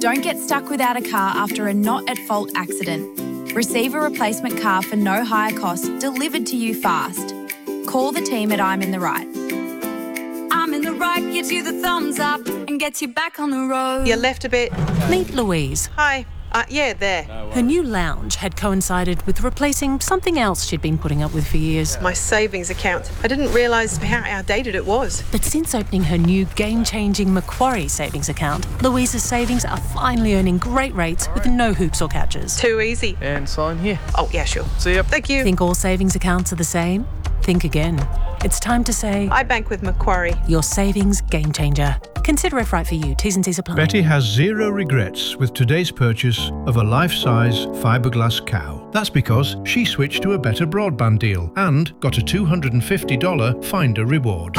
Don't get stuck without a car after a not-at-fault accident. Receive a replacement car for no higher cost delivered to you fast. Call the team at I'm in the Right. I'm in the Right gives you the thumbs up and gets you back on the road. You left a bit. Meet Louise. Hi. Yeah, there. Her new lounge had coincided with replacing something else she'd been putting up with for years. My savings account. I didn't realise how outdated it was. But since opening her new game-changing Macquarie savings account, Louise's savings are finally earning great rates with no hoops or catches. Too easy. And sign here. Oh, yeah, sure. See ya. Thank you. Think all savings accounts are the same? Think again. It's time to say... I bank with Macquarie. Your savings game changer. Consider if right for you. T's and C's apply. Betty has zero regrets with today's purchase of a life-size fiberglass cow. That's because she switched to a better broadband deal and got a $250 Finder reward.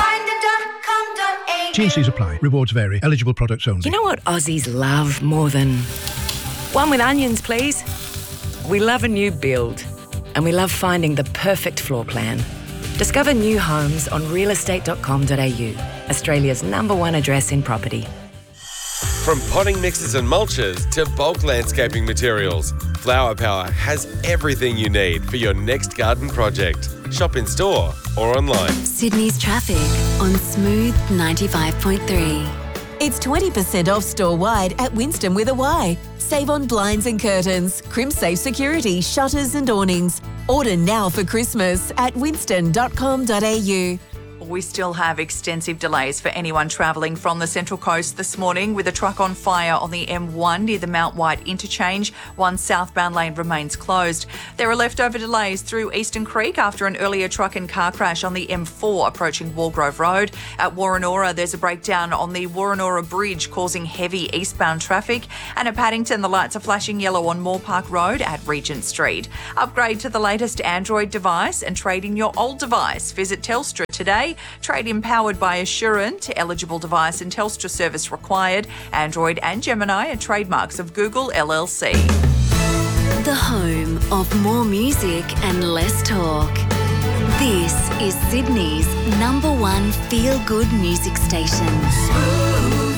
T&Cs apply. Rewards vary. Eligible products only. You know what Aussies love more than... One with onions, please. We love a new build. And we love finding the perfect floor plan. Discover new homes on realestate.com.au, Australia's #1 address in property. From potting mixes and mulches to bulk landscaping materials, Flower Power has everything you need for your next garden project. Shop in store or online. Sydney's traffic on Smooth 95.3. It's 20% off store-wide at Winston with a Y. Save on blinds and curtains, crimp-safe security, shutters and awnings. Order now for Christmas at winston.com.au. We still have extensive delays for anyone travelling from the Central Coast this morning, with a truck on fire on the M1 near the Mount White interchange. One southbound lane remains closed. There are leftover delays through Eastern Creek after an earlier truck and car crash on the M4 approaching Walgrove Road. At Warrenora, there's a breakdown on the Warrenora Bridge causing heavy eastbound traffic. And at Paddington, the lights are flashing yellow on Moore Park Road at Regent Street. Upgrade to the latest Android device and trade in your old device. Visit Telstra today. Trade-in powered by Assurant. Eligible device and Telstra service required. Android and Gemini are trademarks of Google LLC. The home of more music and less talk. This is Sydney's #1 feel-good music station. Smooth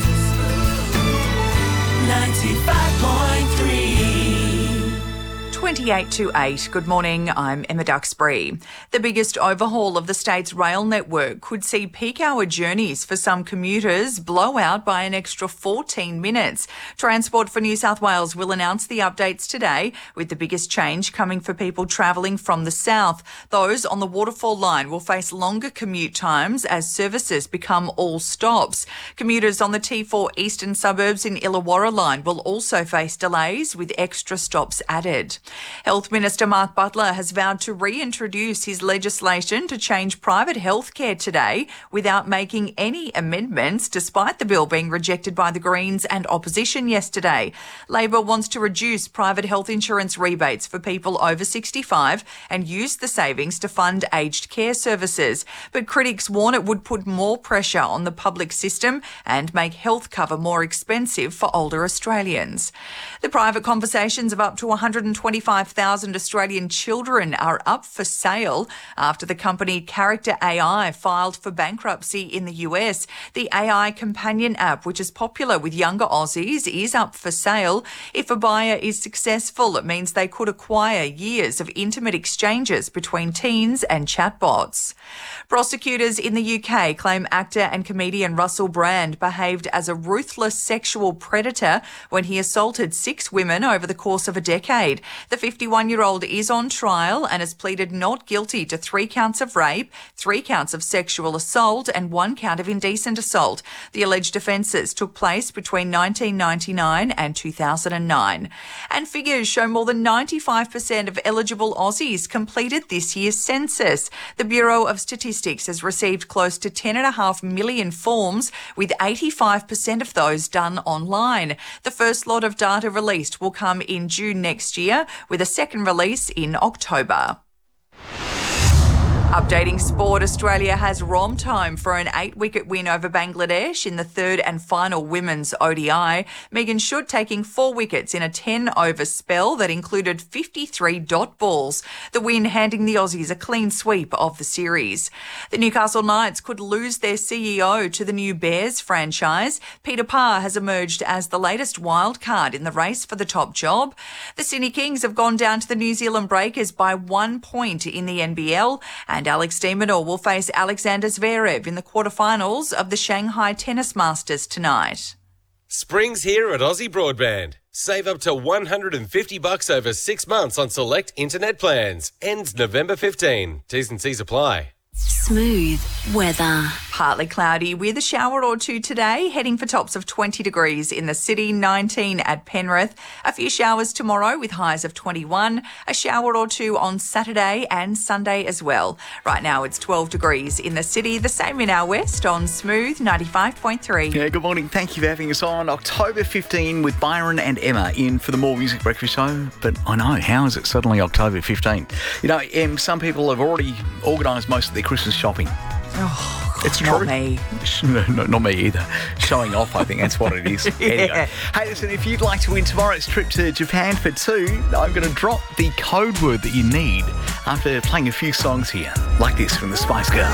95.3. 28 to 8. Good morning, I'm Emma Duxbury. The biggest overhaul of the state's rail network could see peak hour journeys for some commuters blow out by an extra 14 minutes. Transport for New South Wales will announce the updates today, with the biggest change coming for people travelling from the south. Those on the Waterfall line will face longer commute times as services become all stops. Commuters on the T4 eastern suburbs in Illawarra line will also face delays with extra stops added. Health Minister Mark Butler has vowed to reintroduce his legislation to change private healthcare today without making any amendments, despite the bill being rejected by the Greens and opposition yesterday. Labor wants to reduce private health insurance rebates for people over 65 and use the savings to fund aged care services. But critics warn it would put more pressure on the public system and make health cover more expensive for older Australians. The private conversations of up to 125,000 Australian children are up for sale after the company Character AI filed for bankruptcy in the US. The AI companion app, which is popular with younger Aussies, is up for sale. If a buyer is successful, it means they could acquire years of intimate exchanges between teens and chatbots. Prosecutors in the UK claim actor and comedian Russell Brand behaved as a ruthless sexual predator when he assaulted 6 women over the course of a decade. The 51-year-old is on trial and has pleaded not guilty to 3 counts of rape, 3 counts of sexual assault and 1 count of indecent assault. The alleged offences took place between 1999 and 2009. And figures show more than 95% of eligible Aussies completed this year's census. The Bureau of Statistics has received close to 10.5 million forms, with 85% of those done online. The first lot of data released will come in June next year, with a second release in October. Updating sport, Australia has romped home for an 8-wicket win over Bangladesh in the third and final women's ODI. Megan Schutt taking 4 wickets in a 10-over spell that included 53 dot balls. The win handing the Aussies a clean sweep of the series. The Newcastle Knights could lose their CEO to the new Bears franchise. Peter Parr has emerged as the latest wild card in the race for the top job. The Sydney Kings have gone down to the New Zealand Breakers by 1 point in the NBL, and Alex de Minaur will face Alexander Zverev in the quarterfinals of the Shanghai Tennis Masters tonight. Spring's here at Aussie Broadband. Save up to $150 over 6 months on select internet plans. Ends November 15. T's and C's apply. Smooth weather. Partly cloudy with a shower or two today, heading for tops of 20 degrees in the city, 19 at Penrith. A few showers tomorrow with highs of 21, a shower or two on Saturday and Sunday as well. Right now it's 12 degrees in the city, the same in our west on Smooth 95.3. Yeah, good morning. Thank you for having us on October 15 with Byron and Emma in for the More Music Breakfast Show. But I know, how is it suddenly October 15? You know, some people have already organised most of their Christmas shopping. Oh, it's not true. me. No, not me either. Showing off, I think that's what it is. Yeah. Anyway, hey, listen, if you'd like to win tomorrow's trip to Japan for 2, I'm going to drop the code word that you need after playing a few songs here, like this from the Spice Girls.